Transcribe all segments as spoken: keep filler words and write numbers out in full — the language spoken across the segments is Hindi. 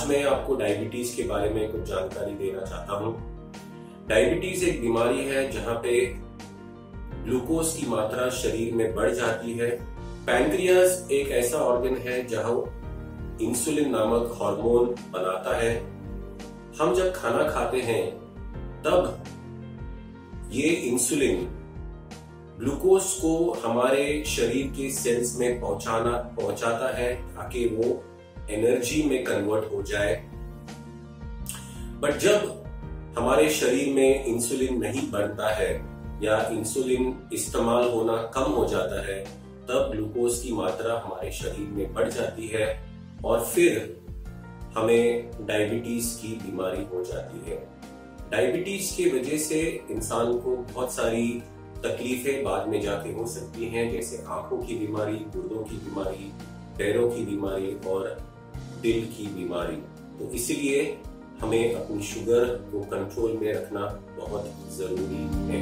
मैं आपको डायबिटीज के बारे में कुछ जानकारी देना चाहता हूँ। डायबिटीज एक बीमारी है जहाँ पे ग्लूकोज की मात्रा शरीर में बढ़ जाती है। पैनक्रियास एक ऐसा ऑर्गन है जहाँ इंसुलिन नामक हार्मोन बनाता है। हम जब खाना खाते हैं तब ये इंसुलिन ग्लूकोज को हमारे शरीर के सेल्स में पहुंचाना पहुंचाता है ताकि वो एनर्जी में कन्वर्ट हो जाए। बट जब हमारे शरीर में इंसुलिन नहीं बनता है या इंसुलिन इस्तेमाल होना कम हो जाता है तब ग्लूकोज की मात्रा हमारे शरीर में बढ़ जाती है और फिर हमें डायबिटीज की बीमारी हो जाती है। डायबिटीज की वजह से इंसान को बहुत सारी तकलीफें बाद में जाके हो सकती हैं, जैसे आंखों की बीमारी, गुर्दों की बीमारी, पैरों की बीमारी और दिल की बीमारी। तो इसलिए हमें अपनी शुगर को कंट्रोल में रखना बहुत जरूरी है।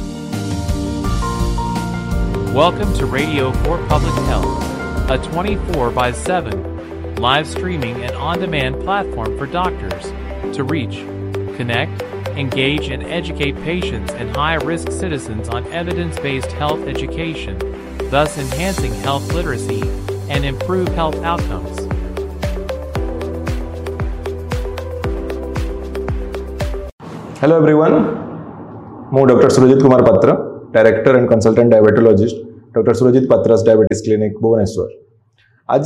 Welcome to Radio for Public Health, a twenty-four by seven live streaming and on-demand platform for doctors to reach, connect, engage and educate patients and high-risk citizens on evidence-based health education, thus enhancing health literacy and improve health outcomes. Hello everyone, ମୁଁ डॉक्टर सुरजित कुमार पात्र, director and consultant diabetologist doctor Surjit पात्रास diabetes clinic Bhubaneswar. आज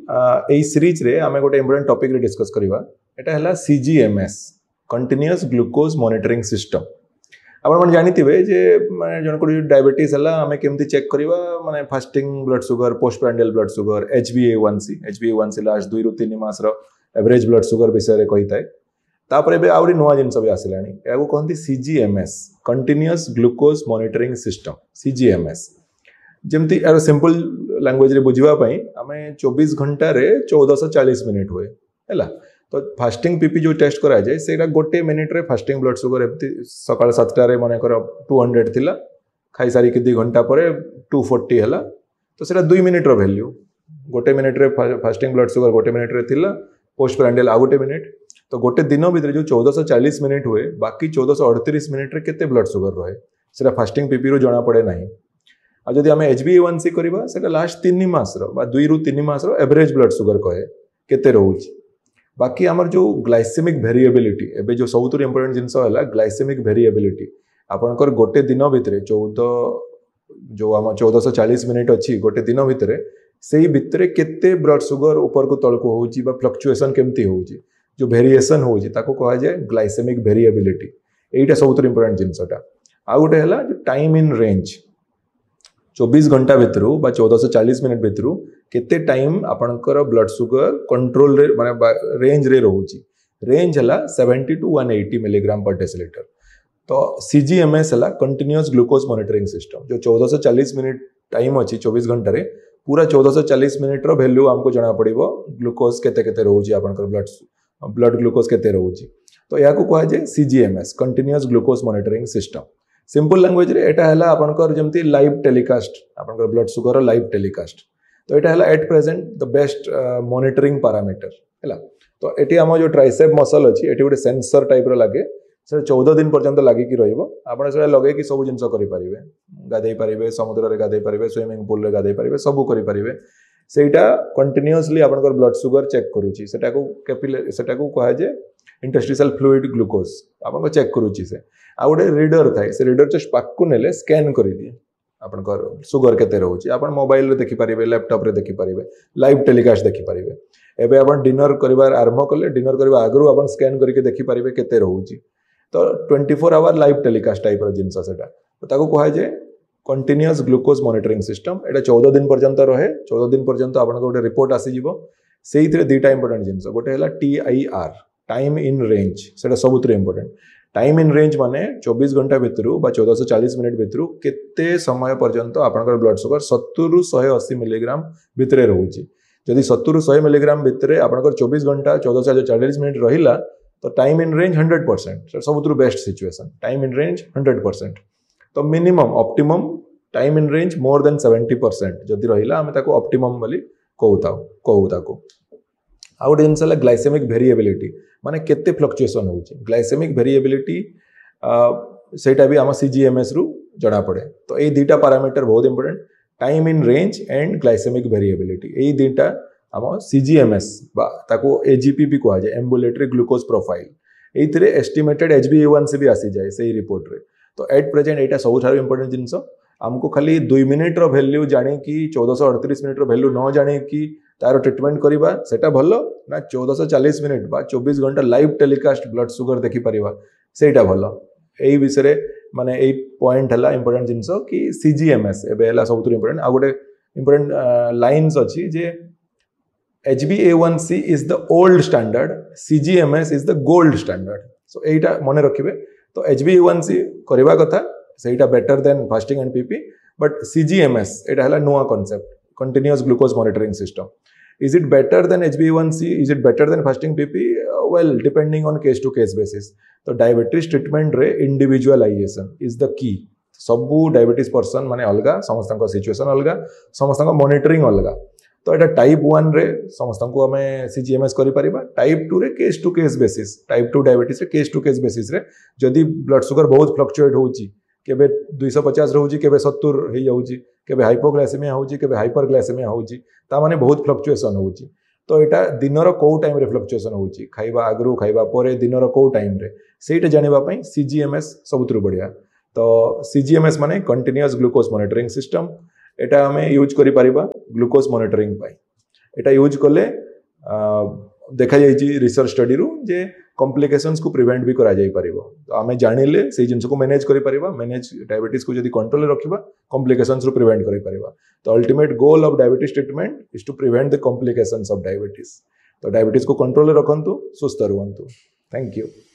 ए सीरीज रे आमे गोटे इंपोर्टेंट टॉपिक रे डिस्कस करबा। एटा हला सीजीएमएस, कंटीन्यूअस ग्लूकोज मॉनिटरिंग सिस्टम। आपण मन जानिथिबे जे माने जन को डायबिटीज हला आमे केमती चेक करबा, माने fasting blood sugar, post prandial blood sugar, H B ए वन सी, एच बी ए वन सी लास्ट दुई रु तीन मास रो एवरेज ब्लड शुगर विषय रे कहिताय। तापर एबे आउरी नुवा जिनस भी आसिलानी, याको कहंती सीजीएमएस, कंटीन्यूअस ग्लूकोज मॉनिटरिंग सिस्टम, सीजीएमएस। जेमती यार सिंपल लैंग्वेज रे बुझिबा पई आमे चौबीस घंटा रे चौदह सौ चालीस मिनिट हुए हैला। तो फास्टिंग पीपी जो टेस्ट करा जाए सेटा गोटे मिनिट रे फास्टिंग ब्लड शुगर एमती सकाळ सातटा रे माने कर दो सौ थिला, खाई सारी के दो घंटा परे दो सौ चालीस हला। तो सेटा दो मिनिट रो वैल्यू, गोटे मिनिट रे फास्टिंग ब्लड शुगर गोटे मिनिट रे थिला, पोस्ट प्रांडियल आ गोटे मिनिट। तो गोटे दिन भीतर जो चौदह सौ चालीस मिनिट हुए, बाकी चौदह सौ अड़तीस मिनिट रे केते ब्लड शुगर रहे सेटा फास्टिंग पीपी रो जना पड़े नहीं। आ जदि आमे एच बी ए वन सी करबा सेटा लास्ट तीन मास रो बा दुई रु तीन मास रो एवरेज ब्लड शुगर कहे केते रहउची। बाकी आमर जो ग्लाइसेमिक वेरिएबिलिटी, एबे जो सबुतु इंपोर्टेंट जिंस हला ग्लाइसेमिक वेरिएबिलिटी। आपनकर गोटे दिन भीतर चौदह जो आम चौदह सौ चालीस मिनिट अच्छी गोटे दिन भीतर से भितर केते ब्लड शुगर ऊपर को तल को होउची बा फ्लक्चुएशन केमती होउची, जो वेरिएशन होउची ताको कहा जाए ग्लाइसेमिक वेरिएबिलिटी। एटा सबुतु इंपोर्टेंट जिंसटा। आ गोटे हला जो टाइम इन रेंज, चौबीस घंटा भीतर बा चौदह सौ चालीस मिनिट भीतर केते टाइम आपनकर ब्लड शुगर कंट्रोल रे माने रेंज रे रहउची। रेंज हला सत्तर टू एक सौ अस्सी मिलीग्राम पर डेसिलीटर। तो सीजीएमएस हला कंटीन्यूअस ग्लूकोज मॉनिटरिंग सिस्टम, जो चौदह सौ चालीस मिनिट टाइम अछि चौबीस घंटा रे पूरा चौदह सौ चालीस मिनिट रो वैल्यू हमको जना पड़िबो ग्लूकोज केते केते रहउची, आपनकर ब्लड ब्लड ग्लूकोज केते रहउची। तो याको कहा जाय सीजीएमएस, continuous glucose monitoring system. Simple language रे एटा हला आपनकर जेमती लाइव टेलीकास्ट, आपनकर ब्लड शुगर लाइव टेलीकास्ट। तो एटा हला at present the best monitoring parameter हैला। तो एटी हम जो ट्राइसेप मसल अछि एटी गोटे सेंसर टाइप रो लागे, से चौदह दिन पर्यंत लागि कि रहइबो। आपण से लगे कि सब जिंस करि परिबे, गाधै परिबे, समुद्र रे गाधै परिबे, स्विमिंग पूल रे गाधै परिबे, सब करि परिबे। सेटा कंटीन्यूअसली आपनकर ब्लड शुगर चेक करूची। सेटा को कैपिलरी, सेटा को कहा जे इंटरस्टिशियल फ्लूइड ग्लूकोज आपन चेक करूची। से आ गोटे रीडर थाए, से रीडर जस्ट पाकु नेले स्कैन करि दिए आपनकर शुगर केते रहउची। आपन मोबाइल रे देखि परिबे, लैपटॉप रे देखि परिबे, लाइव टेलीकास्ट देखि परिबे। एबे आपन डिनर करिवार आरंभ कले, डिनर करबा आगरु आपन स्कैन करके देखि परिबे केते रहउची। तो चौबीस आवर लाइव टेलीकास्ट टाइप रो जिंस सेटा। तो ताको कहा जे कंटीन्यूअस ग्लूकोज मॉनिटरिंग सिस्टम। एटा चौदह दिन पर्यंत रहे। चौदह दिन पर्यंत आपन गोटे रिपोर्ट आसी जिवो। सेइथरे दुईटा इंपोर्टेंट जिंस, गोटे हला T I R, time in range. सेटा सबुतरे इंपोर्टेंट। टाइम इन रेंज माने चौबीस घंटा भीतर बा चौदह सौ चालीस मिनिट भीतर केते समय पर्यंत आपनकर ब्लड शुगर सत्तर रु एक सौ अस्सी मिलीग्राम भीतर रहउची। जदि सत्तर रु सौ मिलीग्राम भीतर आपनकर चौबीस घंटा चौदह सौ चालीस मिनिट रहिला तो time in range hundred percent सबुतु best situation. Time in range hundred percent. तो minimum optimum time in range more than seventy percent जदि रहिला आमे ताको ऑप्टिमम बोली कहूता कहू ताको। आउ गोटे जिनस ग्लाइसेमिक वेरिएबिलिटी माने केते फ्लक्चुएसन होउची ग्लाइसेमिक वेरिएबिलिटी सेटा भी आम सीजीएमएस रु जना पड़े तो ये दुटा पैरामीटर बहुत important time in range and glycaemic variability ये दुटा आम सीजीएमएस बा ताको एजीपी भी कहा जाए एम्बुलेटरी ग्लूकोज प्रोफाइल ये एस्टिमेटेड एचबीएवांसी भी आसी जाए से रिपोर्ट रे तो एट प्रेजेंट यहाँ सब इंपोर्टेंट जिनस आमको खाली दुई मिनिट रो वैल्यू जाने कि चौदह अड़तीस मिनिट रो वैल्यू न जाने कि तार ट्रिटमेंट करवा सेटा भल ना चौदह चालीस मिनिट बा चौबीस घंटा लाइव टेलीकास्ट ब्लड सुगर देखि परिवा सेटा भल यही विषय माने यही पॉइंट है इंपोर्टेंट जिनस कि सीजीएमएस एबे सब इंपोर्टेंट आ गोटे इंपोर्टेंट लाइन्स अच्छी जे H B A one C is the old standard सीजीएमएस is the gold standard so यहीटा मन रखिए तो एच बी ए वन सी करवा कथा सेटा better than fasting and PP but सीजीएमएस एटा हला नुआ concept continuous glucose monitoring system is it better than H b A one C is it better than fasting P P uh, well depending on case to case basis तो डायबिटीज ट्रीटमेंट रे इंडिविजुअलाइजेशन इज द की सबू डायबिटीज पर्सन माने अलगा समस्त सिचुएशन अलगा समस्त मॉनिटरिंग अलगा तो एटा टाइप वन रे समस्त को हमें सीजीएमएस करि परिबा टाइप टू रे case to case basis type two diabetes रे केस टू केस बेसिस रे जदी ब्लड शुगर बहुत फ्लक्चुएट होउची केबे दो सौ पचास रहउची केबे सत्तर हे जाउची केबे हाइपोग्लाइसेमिया होउची केबे हाइपरग्लाइसेमिया होउची ता माने बहुत फ्लक्चुएशन होउची तो एटा दिनर को टाइम रे फ्लक्चुएशन होउची खाइबा आगरु खाइबा परे दिनर को टाइम रे सेटा जानिबा पई सीजीएमएस सबुतरु बढ़िया तो सीजीएमएस माने कंटीन्यूअस ग्लूकोज मॉनिटरिंग सिस्टम एटा हमें यूज करि परिबा ग्लूकोज मॉनिटरिंग पई एटा यूज कले देखा जाइए रिसर्च स्टडी रु जे कॉम्प्लिकेशंस को प्रिवेंट भी करा जाई परिबो तो आमे जानिले से जिंस को मैनेज करि परिबा मैनेज डायबिटीज को जदी कंट्रोल रखिबा कॉम्प्लिकेशंस रु प्रिवेंट करि परिबा तो ultimate goal of diabetes treatment is to prevent the complications of diabetes तो डायबिटीज को कंट्रोल रखंतु सुस्थ रहंतु थैंक यू।